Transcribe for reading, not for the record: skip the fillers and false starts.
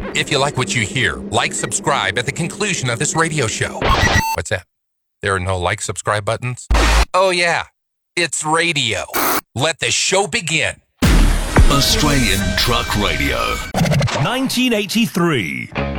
If you like what you hear, like, subscribe at the conclusion of this radio show. What's that? There are no like, subscribe buttons? Oh, yeah. It's radio. Let the show begin. Australian Truck Radio. 1983.